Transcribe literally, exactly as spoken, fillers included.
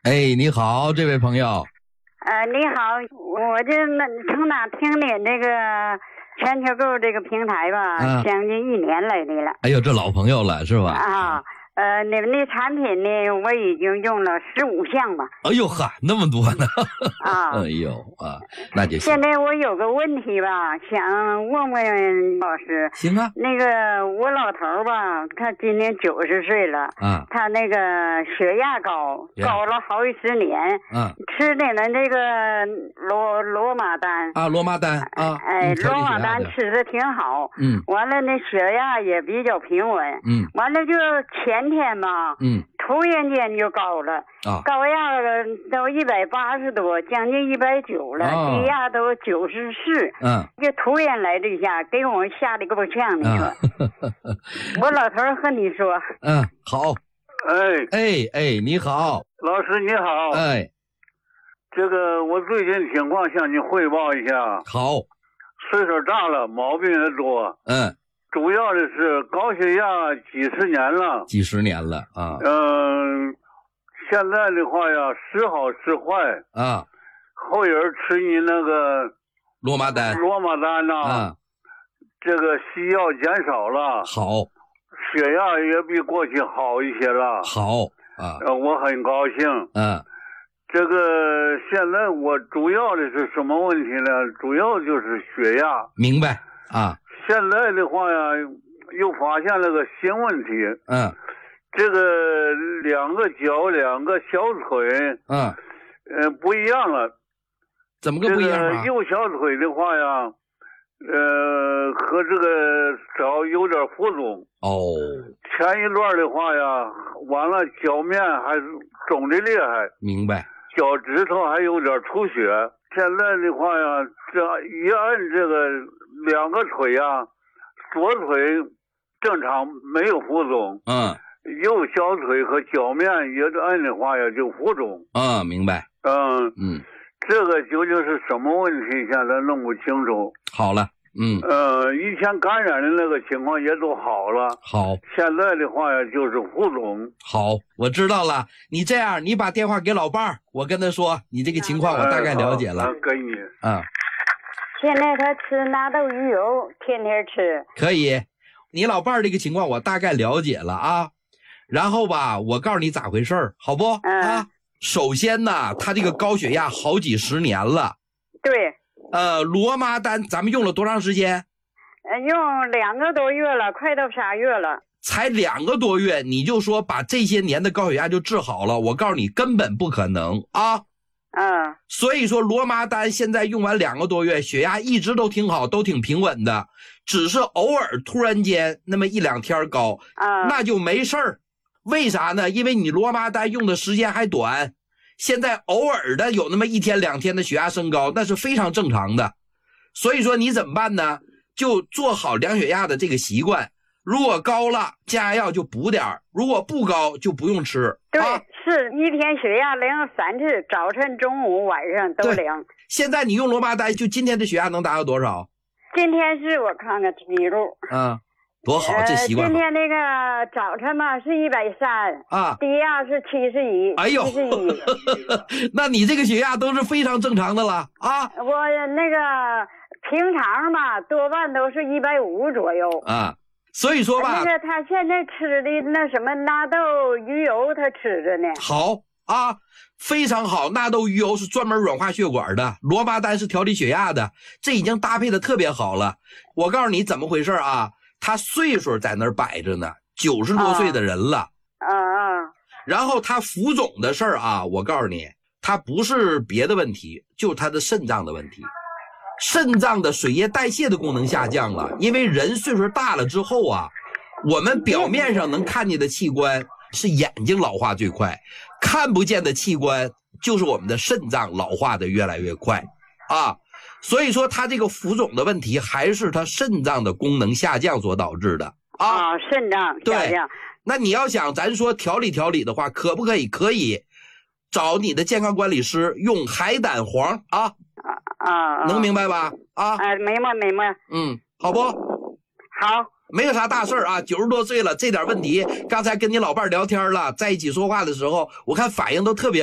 哎，你好，这位朋友。 呃，你好，我这从哪听你这个全球购这个平台吧， 啊、 将近一年来的了。 哎呦，这老朋友了是吧？ 啊，呃，你们的产品呢，我已经用了十五项吧。 哎呦哈，那么多呢！ 啊， 哎呦啊，那就行。 现在我有个问题吧，想问问老师。 行啊。 那个我老头吧，他今年九十岁了。 啊。 他那个血压高，高了好几十年。 啊。 吃的呢这个罗罗马丹。 啊，罗马丹啊。 哎，嗯、罗马丹吃的挺好。 嗯。 完了，那血压也比较平稳。 嗯。 完了，就前天吧。 嗯。 突然间就高了。啊。高压都一百八十多，将近一百九了。啊。低压都九十四。嗯。就突然来这一下，给我吓得够呛，你说。啊、我老头和你说。 嗯，好。 哎哎哎，你好， 老师你好。 哎， 这个我最近情况向你汇报一下。 好。 岁数大了，毛病也多。 嗯。 主要的是高血压几十年了。 几十年了啊。 嗯、呃，现在的话呀，时好时坏啊。 后人吃你那个罗马丹， 罗马丹呐、啊，这个西药减少了。 好。 血压也比过去好一些了。 好啊。 呃，我很高兴。 嗯。 这个现在我主要的是什么问题呢？主要就是血压。 明白啊。 现在的话呀，又发现了个新问题。 嗯。 这个两个脚、两个小腿， 嗯， 呃，不一样了。 怎么个不一样啊？ 这个右小腿的话呀，呃，和这个脚有点浮肿。 哦。 前一段的话呀，完了脚面还肿的厉害。 明白。 脚趾头还有点出血。现在的话呀，这一按这个两个腿呀，左腿正常没有浮肿。 嗯。 右小腿和脚面也按的话呀就浮肿。 嗯，明白。 嗯嗯， 这个究竟是什么问题？现在弄不清楚。 好了。嗯。 呃，以前感染的那个情况也都好了。 好。 现在的话呀就是浮肿。 好，我知道了。你这样，你把电话给老伴儿，我跟他说你这个情况，我大概了解了。 呃、给你。 啊。 现在他吃纳豆鱼油，天天吃。 可以，你老伴儿这个情况我大概了解了啊。然后吧，我告诉你咋回事儿，好不？ 嗯、 啊，首先呢，他这个高血压好几十年了。 对。 呃，罗马丹咱们用了多长时间？ 呃，用两个多月了，快到仨月了。 才两个多月，你就说把这些年的高血压就治好了？我告诉你，根本不可能啊。 嗯。 所以说，罗马丹现在用完两个多月，血压一直都挺好，都挺平稳的，只是偶尔突然间那么一两天高， 嗯， 那就没事儿。为啥呢？因为你罗马丹用的时间还短，现在偶尔的有那么一天两天的血压升高，那是非常正常的。所以说你怎么办呢？就做好量血压的这个习惯，如果高了降压药就补点儿，如果不高就不用吃。 对， 啊、 是一天血压量三次，早晨、中午、晚上都量。 现在你用罗马丹，就今天的血压能达到多少？ 今天是我看看记录。 嗯。多好，这习惯好。 呃、今天那个早晨嘛是一百三啊， 低压是七十一。 哎呦，那你这个血压都是非常正常的了啊。 我那个平常嘛多半都是一百五左右啊，所以说吧， 那个他现在吃的那什么纳豆鱼油，他吃着呢。 好啊，非常好。纳豆鱼油是专门软化血管的，罗马丹是调理血压的，这已经搭配的特别好了。我告诉你怎么回事啊。他岁数在那儿摆着呢，九十多岁的人了。 嗯嗯。 然后他浮肿的事儿啊，我告诉你，他不是别的问题，就是他的肾脏的问题。肾脏的水液代谢的功能下降了，因为人岁数大了之后啊，我们表面上能看见的器官是眼睛老化最快，看不见的器官就是我们的肾脏老化的越来越快啊。所以说他这个浮肿的问题还是他肾脏的功能下降所导致的啊。 啊，肾脏下降。 那你要想咱说调理调理的话，可不可以？可以，找你的健康管理师用海胆黄啊。 啊啊， 能明白吧？啊， 哎，明白明白。 嗯，好不？ 好。 没有啥大事儿啊，九十多岁了，这点问题，刚才跟你老伴聊天了，在一起说话的时候，我看反应都特别